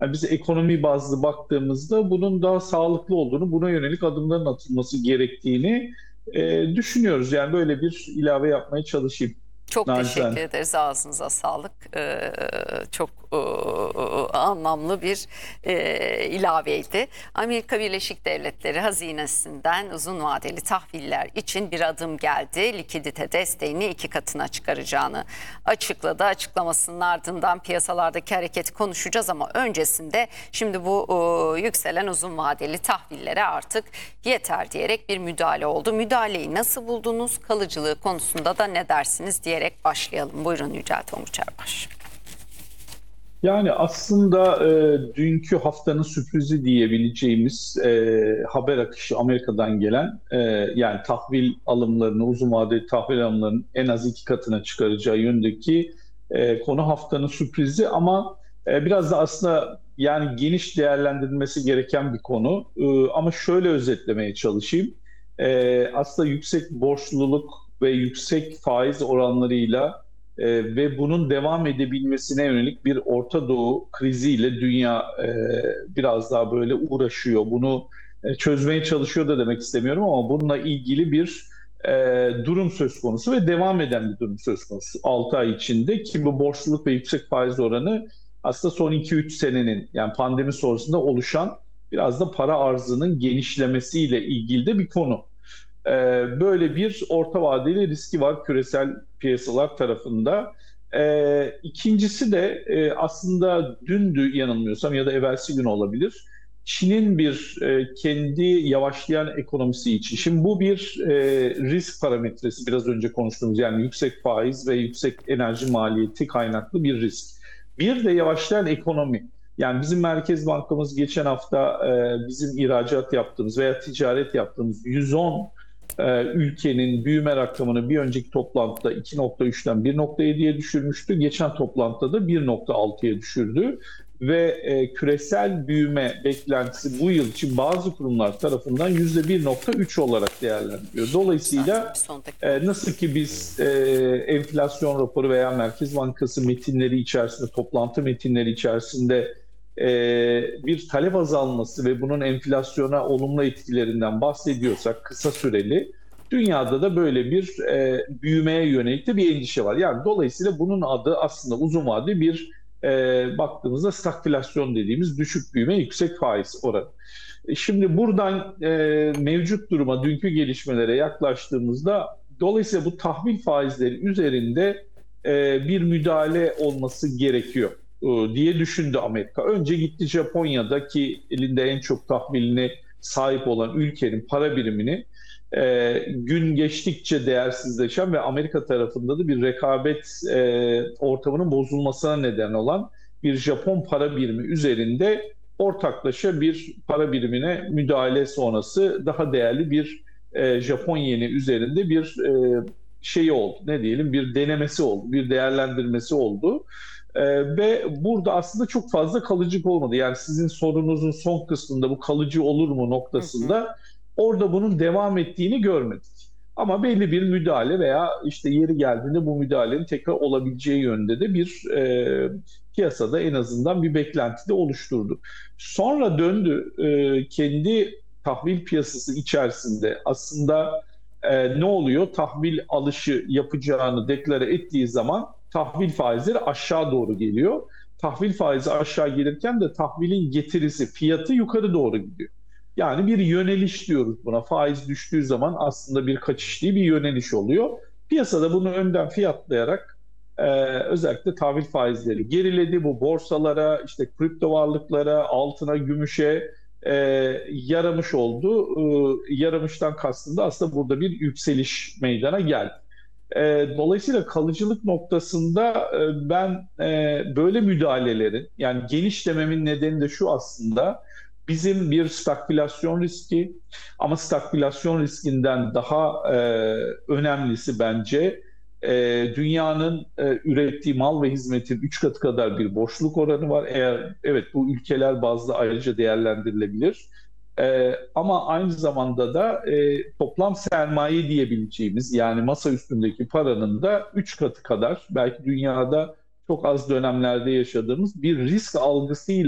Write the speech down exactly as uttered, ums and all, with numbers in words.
Yani biz ekonomi bazlı baktığımızda bunun daha sağlıklı olduğunu, buna yönelik adımların atılması gerektiğini e, düşünüyoruz. Yani böyle bir ilave yapmaya çalışayım. Çok Nacizane. teşekkür ederiz. Ağzınıza sağlık. Ee, çok e, anlamlı bir e, ilaveydi. Amerika Birleşik Devletleri hazinesinden uzun vadeli tahviller için bir adım geldi. Likidite desteğini iki katına çıkaracağını açıkladı. Açıklamasının ardından piyasalardaki hareketi konuşacağız ama öncesinde şimdi bu e, yükselen uzun vadeli tahvillere artık yeter diyerek bir müdahale oldu. Müdahaleyi nasıl buldunuz? Kalıcılığı konusunda da ne dersiniz diyerek başlayalım. Buyurun Yücel Tonguç Erbaş. Yani aslında e, dünkü haftanın sürprizi diyebileceğimiz e, haber akışı Amerika'dan gelen e, yani tahvil alımlarını, uzun vadeli tahvil alımlarının en az iki katına çıkaracağı yönündeki e, konu haftanın sürprizi ama e, biraz da aslında yani geniş değerlendirilmesi gereken bir konu. E, ama şöyle özetlemeye çalışayım. E, aslında yüksek borçluluk ve yüksek faiz oranlarıyla e, ve bunun devam edebilmesine yönelik bir Orta Doğu kriziyle dünya e, biraz daha böyle uğraşıyor. Bunu e, çözmeye çalışıyor da demek istemiyorum ama bununla ilgili bir e, durum söz konusu ve devam eden bir durum söz konusu altı ay içinde ki bu borçluluk ve yüksek faiz oranı aslında son iki üç senenin yani pandemi sonrasında oluşan biraz da para arzının genişlemesiyle ilgili de bir konu. Ee, Böyle bir orta vadeli riski var küresel piyasalar tarafında. Ee, ikincisi de e, aslında dündü yanılmıyorsam ya da evvelsi gün olabilir. Çin'in bir e, kendi yavaşlayan ekonomisi için. Şimdi bu bir e, risk parametresi biraz önce konuştuğumuz yani yüksek faiz ve yüksek enerji maliyeti kaynaklı bir risk. Bir de yavaşlayan ekonomi. Yani bizim Merkez Bankamız geçen hafta e, bizim ihracat yaptığımız veya ticaret yaptığımız yüz on e, ülkenin büyüme rakamını bir önceki toplantıda iki nokta üçten bir nokta yediye düşürmüştü. Geçen toplantıda da bir nokta altıya düşürdü. Ve e, küresel büyüme beklentisi bu yıl için bazı kurumlar tarafından yüzde bir nokta üç olarak değerlendiriliyor. Dolayısıyla e, nasıl ki biz e, enflasyon raporu veya Merkez Bankası metinleri içerisinde, toplantı metinleri içerisinde e, bir talep azalması ve bunun enflasyona olumlu etkilerinden bahsediyorsak kısa süreli, dünyada da böyle bir e, büyümeye yönelik de bir endişe var. Yani dolayısıyla bunun adı aslında uzun vadeli bir e, baktığımızda stagflasyon dediğimiz düşük büyüme, yüksek faiz oranı. E, Şimdi buradan e, mevcut duruma, dünkü gelişmelere yaklaştığımızda dolayısıyla bu tahvil faizleri üzerinde e, bir müdahale olması gerekiyor e, diye düşündü Amerika. Önce gitti Japonya'daki elinde en çok tahviline sahip olan ülkenin para birimini e, gün geçtikçe değersizleşen ve Amerika tarafında da bir rekabet e, ortamının bozulmasına neden olan bir Japon para birimi üzerinde ortaklaşa bir para birimine müdahale sonrası daha değerli bir e, Japon yeni üzerinde bir e, şeyi oldu. Ne diyelim bir denemesi oldu, bir değerlendirmesi oldu. Ee, ve burada aslında çok fazla kalıcı olmadı. Yani sizin sorunuzun son kısmında bu kalıcı olur mu Hı hı. noktasında orada bunun devam ettiğini görmedik. Ama belli bir müdahale veya işte yeri geldiğinde bu müdahalenin tekrar olabileceği yönde de bir e, piyasada en azından bir beklenti de oluşturdu. Sonra döndü e, kendi tahvil piyasası içerisinde aslında e, ne oluyor? Tahvil alışı yapacağını deklare ettiği zaman tahvil faizleri aşağı doğru geliyor. Tahvil faizi aşağı gelirken de tahvilin getirisi, fiyatı yukarı doğru gidiyor. Yani bir yöneliş diyoruz buna. Faiz düştüğü zaman aslında bir kaçış değil bir yöneliş oluyor. Piyasada bunu önden fiyatlayarak e, özellikle tahvil faizleri geriledi. Bu borsalara, işte kripto varlıklara, altına, gümüşe e, yaramış oldu. E, yaramıştan kastım da aslında burada bir yükseliş meydana geldi. E, dolayısıyla kalıcılık noktasında e, ben e, böyle müdahalelerin yani geniş dememin nedeni de şu aslında bizim bir stagflasyon riski ama stagflasyon riskinden daha e, önemlisi bence e, dünyanın e, ürettiği mal ve hizmetin üç katı kadar bir boşluk oranı var. Eğer evet bu ülkeler bazlı ayrıca değerlendirilebilir. Ee, ama aynı zamanda da e, toplam sermaye diyebileceğimiz yani masa üstündeki paranın da üç katı kadar belki dünyada çok az dönemlerde yaşadığımız bir risk algısıyla